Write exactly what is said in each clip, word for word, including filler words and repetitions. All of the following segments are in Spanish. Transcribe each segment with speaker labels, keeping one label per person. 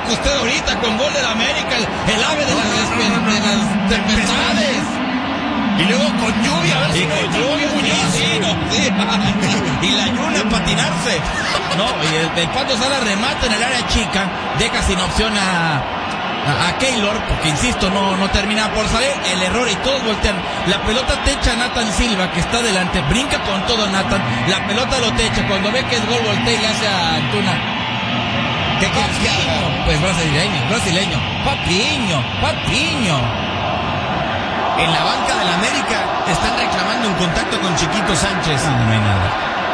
Speaker 1: loco usted ahorita con gol del América, el, el ave de las, de las tempestades. Y luego con lluvia, a ver si
Speaker 2: y
Speaker 1: no
Speaker 2: con lluvia,
Speaker 1: buenísimo. Sí. Y la Yuna a patinarse. No, y el, el Pato Sala remata en el área chica, deja sin opción a, a, a Keylor, porque insisto, no, no termina por salir. El error y todos voltean. La pelota techa a Nathan Silva, que está delante, brinca con todo Nathan. La pelota lo techa, cuando ve que es gol voltea y le hace a Antuna. ¿Qué quieres que haga? Pues brasileño, brasileño. Papiño, Papiño.
Speaker 2: En la banca del América están reclamando un contacto con Chiquito Sánchez.
Speaker 1: No, no hay nada.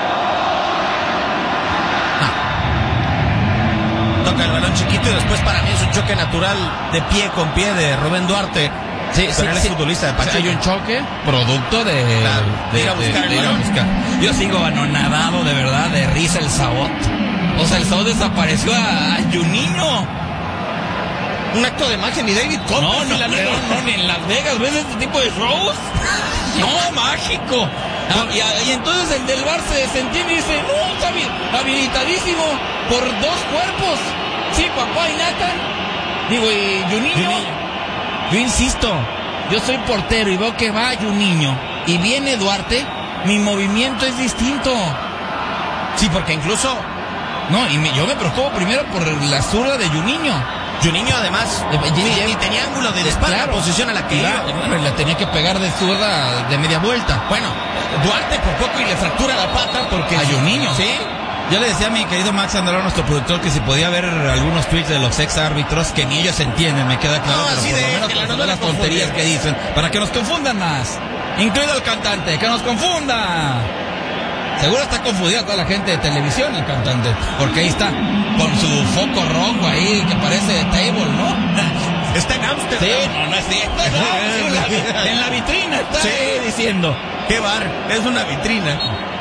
Speaker 2: Ah. Toca el balón Chiquito y después para mí es un choque natural de pie con pie de Rubén Duarte.
Speaker 1: Sí,
Speaker 2: pero
Speaker 1: sí,
Speaker 2: él es
Speaker 1: sí.
Speaker 2: futbolista de Pachuca.
Speaker 1: Hay un choque producto de,
Speaker 2: Claro,
Speaker 1: de,
Speaker 2: de ir a buscar
Speaker 1: de,
Speaker 2: el
Speaker 1: de ir a
Speaker 2: balón.
Speaker 1: buscar. Yo sigo anonadado de verdad de risa el Sabot. O sea, el Sabot desapareció a, a Juninho.
Speaker 2: Un acto de magia, ni David Copperfield.
Speaker 1: No, no, no, no, ni en Las Vegas ves este tipo de shows. No, mágico. Ah, y, y entonces el del bar se desentiende y dice, no, está bien, habilitadísimo por dos cuerpos. Sí, papá y Nathan. Digo, y Juninho.
Speaker 2: Juninho.
Speaker 1: Yo insisto, yo soy portero y veo que va Juninho y viene Duarte, mi movimiento es distinto.
Speaker 2: Sí, porque incluso
Speaker 1: No, y me, yo me preocupo primero por la zurda de Juninho.
Speaker 2: Juninho además
Speaker 1: Eh,
Speaker 2: ni,
Speaker 1: eh,
Speaker 2: ni tenía ángulo de disparo,
Speaker 1: claro,
Speaker 2: la posición a la que
Speaker 1: y
Speaker 2: iba.
Speaker 1: la, bueno, la tenía que pegar de zurda de media vuelta.
Speaker 2: Bueno, Duarte por poco y le fractura la pata porque...
Speaker 1: A Juninho.
Speaker 2: Sí.
Speaker 1: Yo le decía a mi querido Max Andalón, nuestro productor, que si podía ver algunos tweets de los ex árbitros, que ni ellos entienden, me queda claro,
Speaker 2: No,
Speaker 1: pero
Speaker 2: así
Speaker 1: por
Speaker 2: de-
Speaker 1: lo menos
Speaker 2: que la
Speaker 1: por
Speaker 2: no
Speaker 1: saber
Speaker 2: la
Speaker 1: las tonterías
Speaker 2: confunde.
Speaker 1: que dicen, para que nos confundan más. Incluido el cantante, que nos confunda. Seguro está confundida toda la gente de televisión, el cantante, porque ahí está, con su foco rojo ahí, que parece table, ¿no?
Speaker 2: Está en Ámsterdam.
Speaker 1: Sí, no, no es cierto, no, en, la, en la vitrina está
Speaker 2: Sí.
Speaker 1: ahí diciendo.
Speaker 2: ¡Qué bar! Es una vitrina.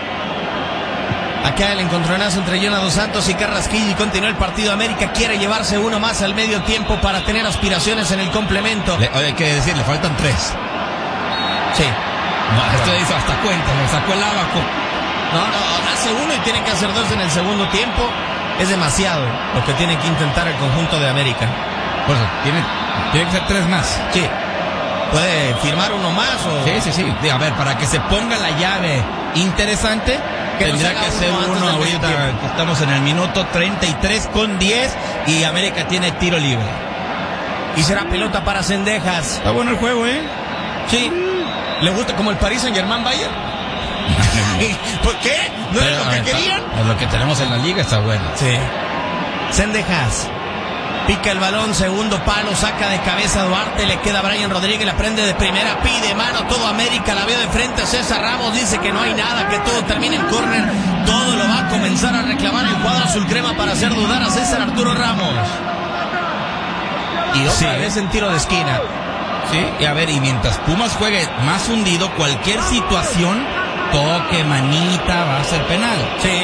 Speaker 2: Acá el encontronazo entre Jonah Dos Santos y Carrasquilla y continúa el partido. América quiere llevarse uno más al medio tiempo para tener aspiraciones en el complemento.
Speaker 1: Le, oye, hay que decir, le faltan tres.
Speaker 2: Sí.
Speaker 1: No, esto hizo hasta cuenta, le sacó el abaco.
Speaker 2: No, no, hace uno y tiene que hacer dos en el segundo tiempo. Es demasiado lo que tiene que intentar el conjunto de América.
Speaker 1: Por eso, tiene, tiene que ser tres más.
Speaker 2: Sí. ¿Puede firmar uno más o...?
Speaker 1: Sí, sí, sí. A ver, para que se ponga la llave interesante,
Speaker 2: Que no
Speaker 1: tendrá
Speaker 2: se haga
Speaker 1: que ser
Speaker 2: uno antes
Speaker 1: uno
Speaker 2: del medio
Speaker 1: ahorita,
Speaker 2: tiempo.
Speaker 1: que estamos en el minuto treinta y tres con diez y América tiene tiro libre.
Speaker 2: Y será pelota para Cendejas.
Speaker 1: Está bueno el juego, ¿eh?
Speaker 2: Sí. ¿Le gusta como el Paris Saint-Germain Bayern? ¿Por qué? ¿No
Speaker 1: Pero,
Speaker 2: era lo
Speaker 1: a
Speaker 2: que
Speaker 1: ver,
Speaker 2: querían?
Speaker 1: está- lo que tenemos en la liga está bueno.
Speaker 2: Sí. Cendejas. Pica el balón, segundo palo, saca de cabeza Duarte, le queda a Brian Rodríguez, la prende de primera, pide mano, todo América, la veo de frente, César Ramos dice que no hay nada, que todo termina en córner, todo lo va a comenzar a reclamar el cuadro azul crema para hacer dudar a César Arturo Ramos. Y otra
Speaker 1: Sí.
Speaker 2: vez en tiro de esquina.
Speaker 1: Sí, y a ver, y mientras Pumas juegue más hundido, cualquier situación, toque, manita, va a ser penal.
Speaker 2: Sí.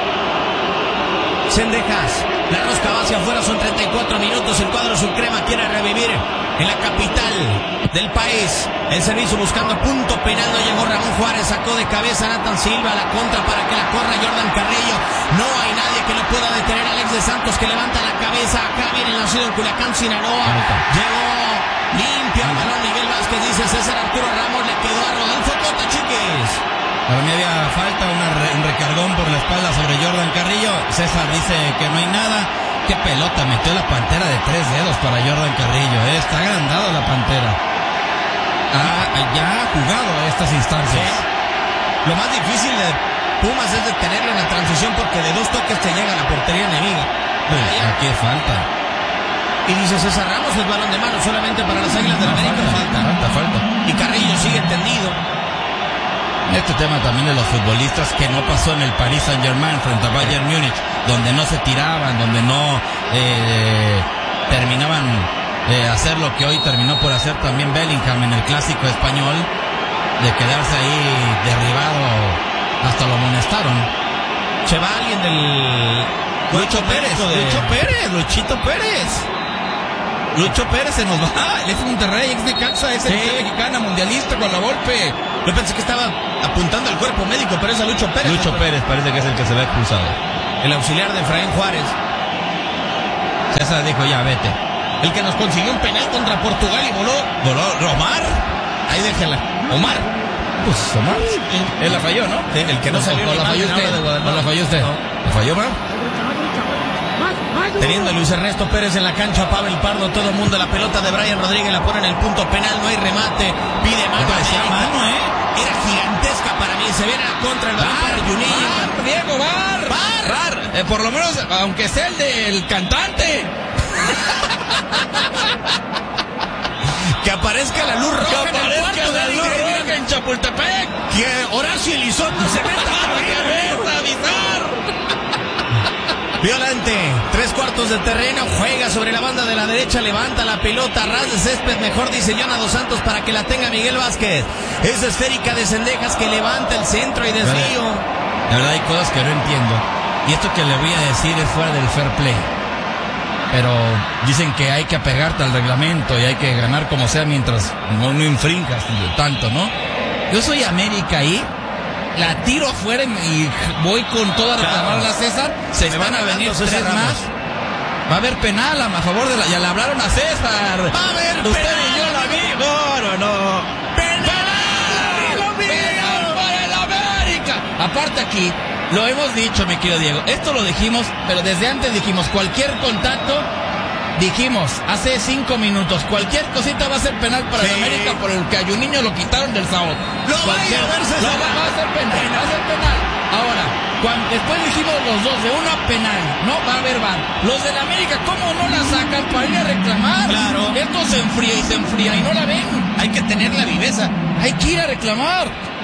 Speaker 2: Cendejas. La rosca va hacia afuera, son treinta y cuatro minutos. El cuadro Sulcrema quiere revivir en la capital del país. El servicio buscando punto penal. No llegó Ramón Juárez, sacó de cabeza a Nathan Silva. La contra para que la corra Jordan Carrillo. No hay nadie que lo pueda detener. Alex de Santos que levanta la cabeza. Acá viene el nacido en Culiacán, Sinaloa. Llegó limpio el balón. Miguel Vázquez dice César Arturo Ramos. Le quedó a Rodolfo Cota, chiques.
Speaker 1: Para mí había falta una re- un recargón por la espalda sobre Jordan Carrillo. César dice que no hay nada. Qué pelota, metió la Pantera de tres dedos para Jordan Carrillo. ¿eh? Está agrandado la Pantera. Ah, ya ha jugado a estas instancias.
Speaker 2: Lo más difícil de Pumas es detenerlo en la transición porque de dos toques te llega a la portería enemiga.
Speaker 1: Pues, aquí es falta.
Speaker 2: Y dice César Ramos, el balón de mano solamente para las Águilas del América. Falta.
Speaker 1: Falta, falta.
Speaker 2: Y Carrillo sigue tendido.
Speaker 1: Este tema también de los futbolistas que no pasó en el Paris Saint-Germain frente a Bayern Múnich, donde no se tiraban, donde no eh, terminaban de hacer lo que hoy terminó por hacer también Bellingham en el clásico español, de quedarse ahí derribado, hasta lo amonestaron.
Speaker 2: Se va alguien del...
Speaker 1: Lucho Pérez,
Speaker 2: de...
Speaker 1: Lucho Pérez, Luchito Pérez. Lucho Pérez se nos va, el ex Monterrey, ex Necaxa, es selección
Speaker 2: Sí.
Speaker 1: mexicana, mundialista con la Volpe.
Speaker 2: Yo pensé que estaba apuntando al cuerpo médico, pero es a Lucho Pérez.
Speaker 1: Lucho Pérez parece que es el que se ve expulsado.
Speaker 2: El auxiliar de Efraín Juárez.
Speaker 1: César César dijo, ya, vete.
Speaker 2: El que nos consiguió un penal contra Portugal y voló.
Speaker 1: ¿Voló Omar?
Speaker 2: Ahí déjela. Omar.
Speaker 1: Pues Omar. Él la falló, ¿no?
Speaker 2: Sí, el que no, no salió.
Speaker 1: ¿O la falló usted? ¿O la falló usted? ¿La falló, Omar?
Speaker 2: Teniendo a Luis Ernesto Pérez en la cancha, Pavel Pardo, todo el mundo, la pelota de Brian Rodríguez la pone en el punto penal, no hay remate, pide mano.
Speaker 1: Parecía mano, ¿eh?
Speaker 2: Era gigantesca para mí, se viene contra el balón para Juninho.
Speaker 1: ¡Bar, Diego, bar!
Speaker 2: ¡Bar!
Speaker 1: ¡Bar! Eh, por lo menos, aunque sea el del cantante.
Speaker 2: Que aparezca la luz roja
Speaker 1: que
Speaker 2: en el cuarto
Speaker 1: la
Speaker 2: de
Speaker 1: luz
Speaker 2: Liga
Speaker 1: roja en Chapultepec.
Speaker 2: Que Horacio Elizondo se meta
Speaker 1: a avisar.
Speaker 2: Violante, tres cuartos de terreno, juega sobre la banda de la derecha, levanta la pelota, ras de césped, mejor dice Jonah Dos Santos para que la tenga Miguel Vázquez. Es esférica de Cendejas que levanta el centro y desvío.
Speaker 1: La verdad hay cosas que no entiendo. Y esto que le voy a decir es fuera del fair play. Pero dicen que hay que apegarte al reglamento y hay que ganar como sea mientras no, no infringas tanto, ¿no? Yo soy América ahí. La tiro afuera y voy con toda a reclamarla a César. Se me van a venir tres más. Va a haber penal a favor de la... Ya le hablaron a César.
Speaker 2: Va a haber
Speaker 1: Usted
Speaker 2: penal.
Speaker 1: y yo la vi. No, no, no. ¡Penal! ¡Penal para el América! Aparte aquí, lo hemos dicho, mi querido Diego. Esto lo dijimos, pero desde antes dijimos, cualquier contacto... Dijimos hace cinco minutos, cualquier cosita va a ser penal para sí. el América por el que a Juninho lo quitaron del sábado.
Speaker 2: Lo cualquier,
Speaker 1: vaya a verse, lo va, va a ser penal, va a ser penal. Ahora, cuando, después dijimos los dos, de una penal, no va a haber V A R. Los del América, ¿cómo no la sacan para ir a reclamar?
Speaker 2: Claro.
Speaker 1: Esto se enfría y se enfría y no la ven.
Speaker 2: Hay que tener la viveza.
Speaker 1: Hay que ir a reclamar.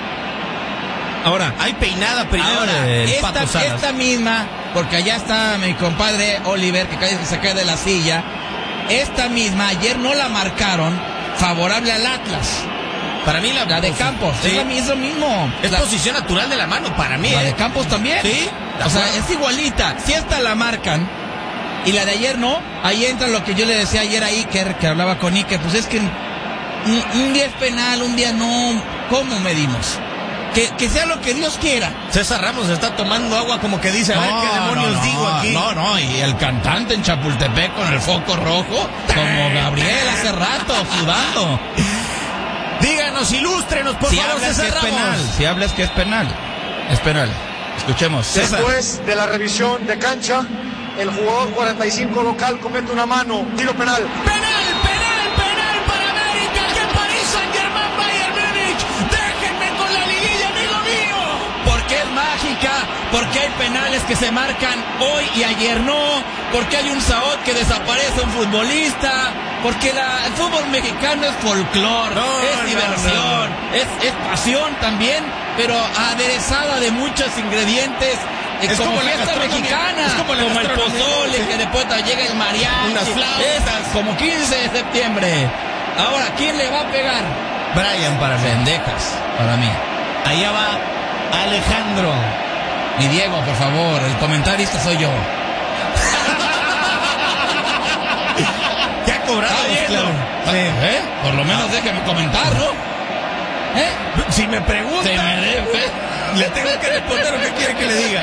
Speaker 2: Ahora, hay peinada primero
Speaker 1: Ahora,
Speaker 2: de
Speaker 1: esta,
Speaker 2: Pato Salas.
Speaker 1: esta misma, porque allá está mi compadre Oliver, que casi se cae de la silla. Esta misma, ayer no la marcaron favorable al Atlas.
Speaker 2: Para mí la,
Speaker 1: la de Campos, sí. es, la, es lo mismo.
Speaker 2: Es
Speaker 1: la,
Speaker 2: posición natural de la mano, para mí.
Speaker 1: La
Speaker 2: ¿eh?
Speaker 1: de Campos también.
Speaker 2: Sí.
Speaker 1: O sea, es igualita. Si esta la marcan y la de ayer no, ahí entra lo que yo le decía ayer a Iker, que hablaba con Iker, pues es que un, un día es penal, un día no. ¿Cómo medimos? Que, que sea lo que Dios quiera.
Speaker 2: César Ramos está tomando agua como que dice, a
Speaker 1: no,
Speaker 2: ver qué demonios
Speaker 1: no,
Speaker 2: digo aquí.
Speaker 1: No, no, y el cantante en Chapultepec con el foco rojo, como Gabriel hace rato, sudando.
Speaker 2: Díganos, ilústrenos, por
Speaker 1: si
Speaker 2: favor,
Speaker 1: hablas
Speaker 2: César
Speaker 1: que es
Speaker 2: Ramos.
Speaker 1: penal, si hablas que es penal, es penal. Escuchemos.
Speaker 3: César. Después de la revisión de cancha, el jugador cuarenta y cinco local comete una mano, tiro penal.
Speaker 2: ¡Penal, penal, penal para América! ¡Que París Saint-Germain, Bayern Múnich! ¡Déjenme con la liguilla, amigo mío!
Speaker 1: Porque es mágica, porque hay penales que se marcan hoy y ayer no, porque hay un Saot que desaparece un futbolista, porque la, el fútbol mexicano es folclore,
Speaker 2: no,
Speaker 1: es
Speaker 2: no,
Speaker 1: diversión,
Speaker 2: no, no.
Speaker 1: Es, es pasión también, pero aderezada de muchos ingredientes. Es, es como, como fiesta mexicana,
Speaker 2: es como, la
Speaker 1: como el pozole, sí. Que después llega el mariachi,
Speaker 2: unas flautas,
Speaker 1: como quince de septiembre. Ahora, ¿quién le va a pegar?
Speaker 2: Brian para
Speaker 1: Cendejas, para mí.
Speaker 2: Allá va Alejandro.
Speaker 1: Mi Diego, por favor, el comentarista soy yo.
Speaker 2: ¿Qué ha cobrado?
Speaker 1: Claro. Sí. ¿Eh? Por lo menos ah. déjeme comentar, ¿no?
Speaker 2: ¿Eh? Si me pregunta,
Speaker 1: sí, me
Speaker 2: le tengo que responder lo que quiere que le diga.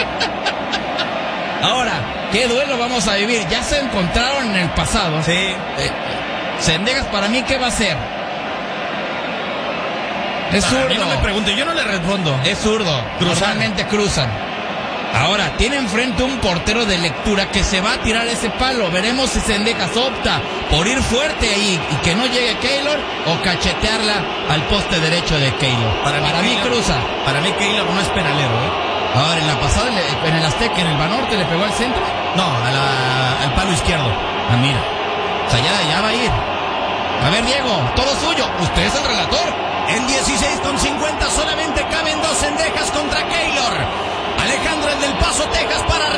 Speaker 1: Ahora, ¿qué duelo vamos a vivir? Ya se encontraron en el pasado.
Speaker 2: Sí.
Speaker 1: Eh, Cendejas, para mí, ¿qué va a hacer? Es
Speaker 2: para
Speaker 1: zurdo.
Speaker 2: Mí no me pregunte, yo no le respondo.
Speaker 1: Es zurdo. Normalmente cruzan. Ahora, tiene enfrente un portero de lectura que se va a tirar ese palo. Veremos si Cendejas opta por ir fuerte ahí y que no llegue Keylor o cachetearla al poste derecho de Keylor.
Speaker 2: Para,
Speaker 1: para mí,
Speaker 2: mí
Speaker 1: Keylor, cruza.
Speaker 2: Para mí Keylor no es penalero, ¿eh?
Speaker 1: Ahora, en la pasada, en el Azteca, en el Banorte, ¿le pegó al centro?
Speaker 2: No, a la, al palo izquierdo.
Speaker 1: Ah, mira. O sea, ya, ya va a ir. A ver, Diego, todo suyo. Usted es el relator.
Speaker 2: En dieciséis con cincuenta solamente caben dos Cendejas contra Keylor. Alejandro, el del Paso, Texas, para